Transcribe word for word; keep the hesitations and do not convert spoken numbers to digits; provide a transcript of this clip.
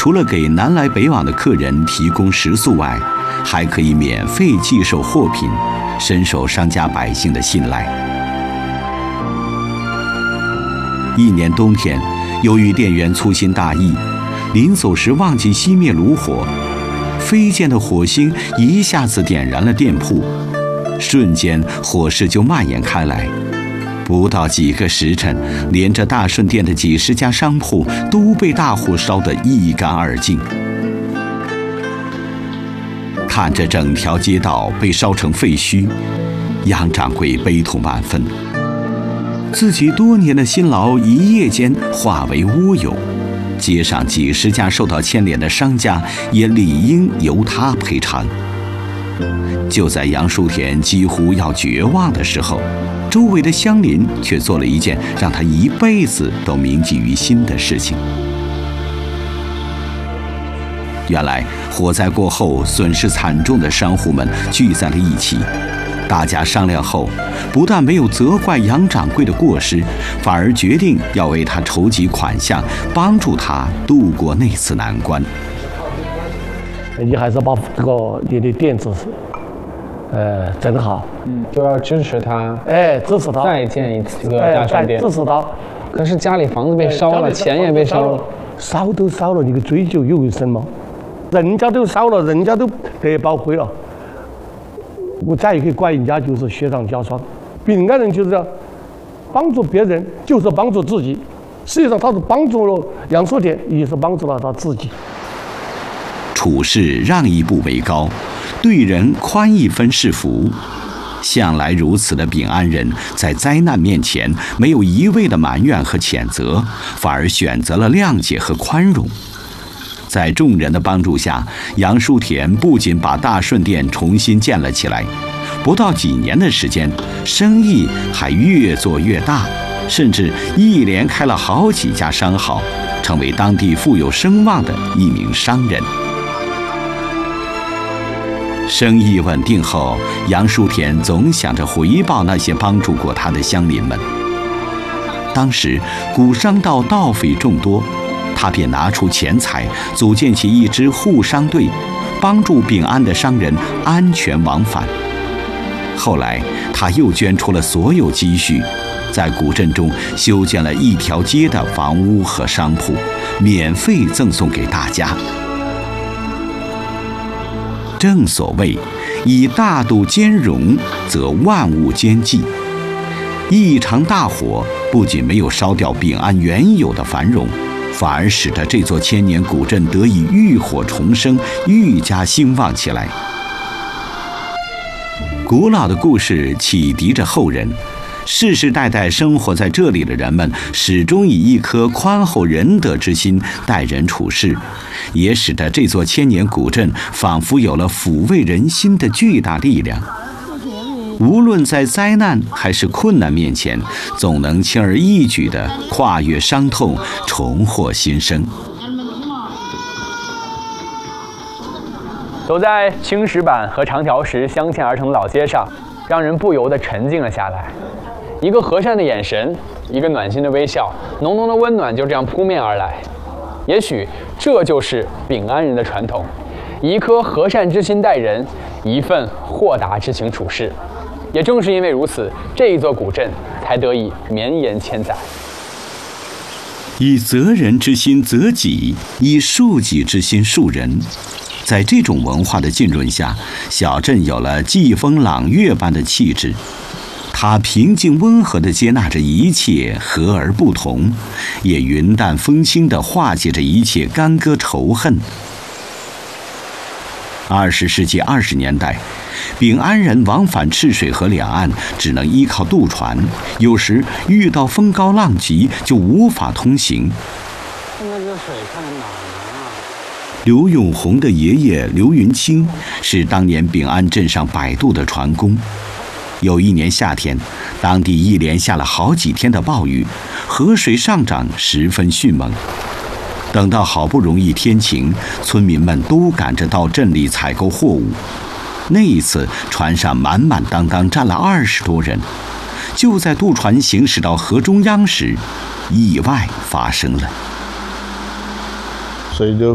除了给南来北往的客人提供食宿外，还可以免费寄售货品，深受商家百姓的信赖。一年冬天，由于店员粗心大意，临走时忘记熄灭炉火，飞溅的火星一下子点燃了店铺，瞬间火势就蔓延开来。不到几个时辰，连着大顺店的几十家商铺都被大火烧得一干二净。看着整条街道被烧成废墟，杨掌柜悲痛万分。自己多年的辛劳一夜间化为乌有，街上几十家受到牵连的商家也理应由他赔偿。就在杨树田几乎要绝望的时候，周围的乡邻却做了一件让他一辈子都铭记于心的事情。原来火灾过后损失惨重的商户们聚在了一起，大家商量后，不但没有责怪杨掌柜的过失，反而决定要为他筹集款项，帮助他度过那次难关。 你还是把这个你的店子呃整好， 嗯，就要支持他， 哎，支持他再建一次个大商店， 支持他。 可是家里房子被烧了，钱也被烧了， 烧都烧了，你个追究有什么？人家都烧了，人家都得报废了。我再也可以怪人家就是雪上加霜。饼干人就是这样，帮助别人就是帮助自己。实际上他是帮助了杨树田，也是帮助了他自己。 处事让一步为高，对人宽一分是福。向来如此的秉安人，在灾难面前没有一味的埋怨和谴责，反而选择了谅解和宽容。在众人的帮助下，杨树田不仅把大顺店重新建了起来，不到几年的时间，生意还越做越大，甚至一连开了好几家商号，成为当地富有声望的一名商人。生意稳定后，杨树田总想着回报那些帮助过他的乡邻们。当时古商道盗匪众多，他便拿出钱财，组建起一支护商队，帮助秉安的商人安全往返。后来他又捐出了所有积蓄，在古镇中修建了一条街的房屋和商铺，免费赠送给大家。正所谓以大度兼容，则万物兼济。一场大火不仅没有烧掉秉安原有的繁荣，反而使得这座千年古镇得以浴火重生，愈加兴旺起来。古老的故事启迪着后人，世世代代生活在这里的人们始终以一颗宽厚仁德之心待人处事，也使得这座千年古镇仿佛有了抚慰人心的巨大力量。无论在灾难还是困难面前，总能轻而易举地跨越伤痛，重获新生。 走在青石板和长条石镶嵌而成的老街上，让人不由得沉静了下来。一个和善的眼神，一个暖心的微笑，浓浓的温暖就这样扑面而来。也许这就是秉安人的传统，以一颗和善之心待人，以一份豁达之情处事。也正是因为如此，这一座古镇才得以绵延千载。 以责人之心责己，以恕己之心恕人。在这种文化的浸润下，小镇有了季风朗月般的气质。它平静温和地接纳着一切和而不同，也云淡风轻地化解着一切干戈仇恨。二十世纪二十年代，秉安人往返赤水河两岸只能依靠渡船，有时遇到风高浪急就无法通行。 现在这水看哪儿呢？ 刘永红的爷爷刘云清是当年秉安镇上摆渡的船工。有一年夏天，当地一连下了好几天的暴雨，河水上涨十分迅猛。等到好不容易天晴，村民们都赶着到镇里采购货物。那一次，船上满满当当站了二十多人。就在渡船行驶到河中央时，意外发生了。 水就